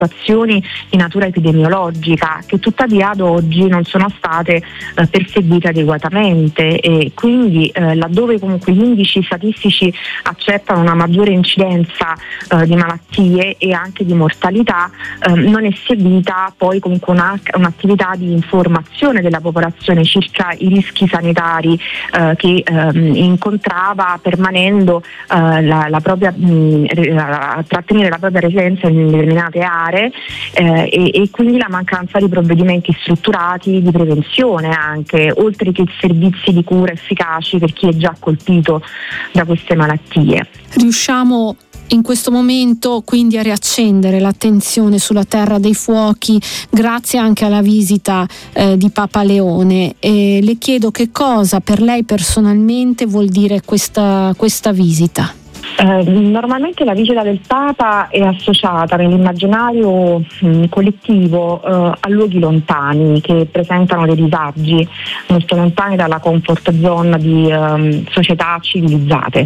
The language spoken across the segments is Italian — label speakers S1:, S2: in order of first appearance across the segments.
S1: situazioni di natura epidemiologica che tuttavia ad oggi non sono state perseguite adeguatamente, e quindi laddove comunque gli indici statistici accertano una maggiore incidenza di malattie e anche di mortalità, non è seguita poi comunque un'attività di informazione della popolazione circa i rischi sanitari che incontrava permanendo a trattenere la propria residenza in determinate aree, e quindi la mancanza di provvedimenti strutturati di prevenzione anche, oltre che servizi di cura efficaci per chi è già colpito da queste malattie.
S2: Riusciamo in questo momento quindi a riaccendere l'attenzione sulla Terra dei Fuochi grazie anche alla visita di Papa Leone. Le chiedo che cosa per lei personalmente vuol dire questa visita.
S1: Normalmente la visita del Papa è associata nell'immaginario collettivo a luoghi lontani che presentano dei disagi molto lontani dalla comfort zone di società civilizzate.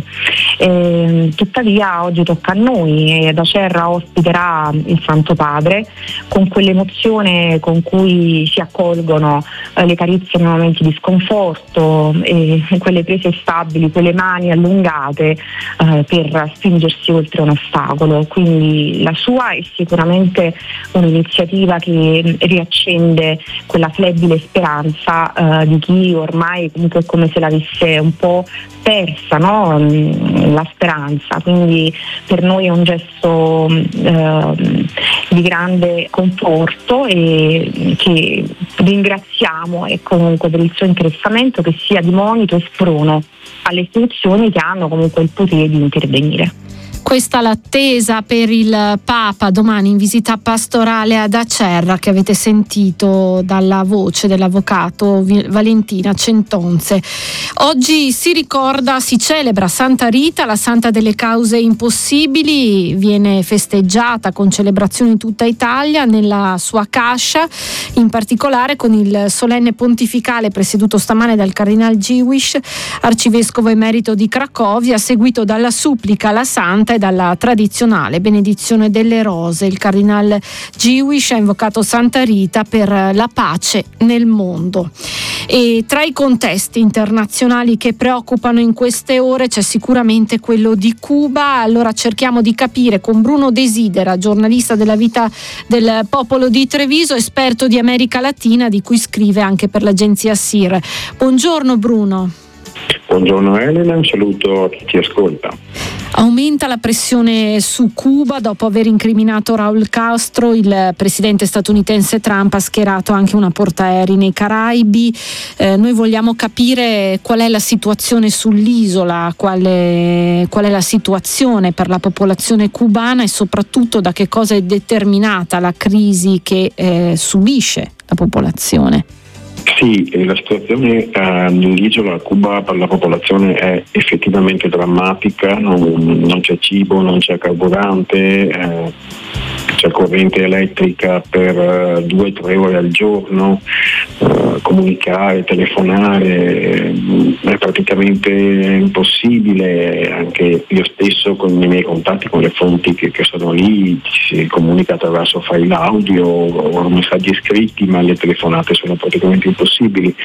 S1: Tuttavia oggi tocca a noi, e ad Acerra ospiterà il Santo Padre con quell'emozione con cui si accolgono le carizie nei momenti di sconforto, e quelle prese stabili, quelle mani allungate per spingersi oltre un ostacolo. Quindi la sua è sicuramente un'iniziativa che riaccende quella flebile speranza di chi ormai comunque è come se l'avesse un po' persa, no? La speranza. Quindi per noi è un gesto di grande conforto, e che ringraziamo comunque per il suo interessamento, che sia di monito e sprono alle istituzioni che hanno comunque il potere di intervenire.
S2: Questa l'attesa per il Papa domani in visita pastorale ad Acerra, che avete sentito dalla voce dell'avvocato Valentina Centonze. Oggi si celebra Santa Rita, la santa delle cause impossibili, viene festeggiata con celebrazioni in tutta Italia nella sua cascia, in particolare con il solenne pontificale presieduto stamane dal Cardinal Dziwisz, arcivescovo emerito di Cracovia, seguito dalla supplica alla santa e dalla tradizionale benedizione delle rose. Il Cardinal Dziwisz ha invocato Santa Rita per la pace nel mondo. E tra i contesti internazionali che preoccupano in queste ore c'è sicuramente quello di Cuba. Allora cerchiamo di capire con Bruno Desidera, giornalista della vita del popolo di Treviso, esperto di America Latina, di cui scrive anche per l'agenzia SIR. Buongiorno Bruno.
S3: Buongiorno Elena, un saluto a chi ti ascolta.
S2: Aumenta la pressione su Cuba dopo aver incriminato Raul Castro. Il presidente statunitense Trump ha schierato anche una portaerei nei Caraibi. Noi vogliamo capire qual è la situazione sull'isola, qual è la situazione per la popolazione cubana e soprattutto da che cosa è determinata la crisi che subisce la popolazione.
S3: Sì, la situazione nell'isola Cuba per la popolazione è effettivamente drammatica, non c'è cibo, non c'è carburante, c'è corrente elettrica per 2-3 ore al giorno, comunicare, telefonare è praticamente impossibile. Anche io stesso con i miei contatti con le fonti che sono lì si comunica attraverso file audio o messaggi scritti, ma le telefonate sono praticamente impossibili.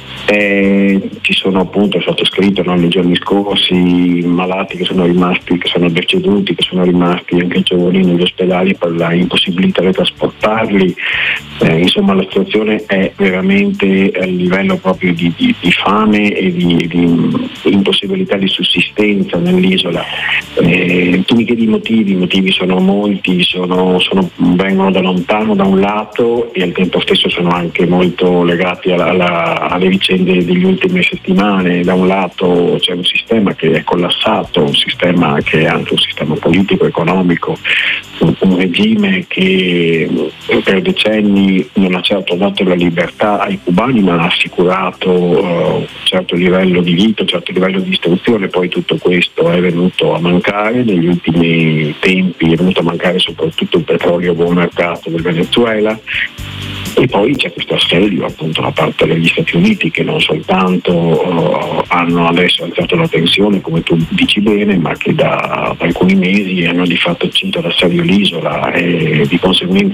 S3: Ci sono appunto sottoscritto nei giorni scorsi malati che sono deceduti, che sono rimasti anche giovani negli ospedali per la impossibilità di trasportarli. Insomma, la situazione è veramente a livello proprio di fame e di impossibilità di sussistenza nell'isola. Tu mi chiedi i motivi sono molti, vengono da lontano da un lato e al tempo stesso sono anche molto legati alle vicende degli ultime settimane. Da un lato c'è un sistema che è collassato, un sistema che è anche un sistema politico, economico, un regime che per decenni non ha certo dato la libertà ai cubani, ma ha assicurato un certo livello di vita, un certo livello di istruzione. Poi tutto questo è venuto a mancare negli ultimi tempi, è venuto a mancare soprattutto il petrolio a buon mercato del Venezuela. E poi c'è questo assedio appunto da parte degli Stati Uniti, che non soltanto hanno adesso alzato la tensione, come tu dici bene, ma che da alcuni mesi hanno di fatto cinto d'assedio l'isola, e di conseguenza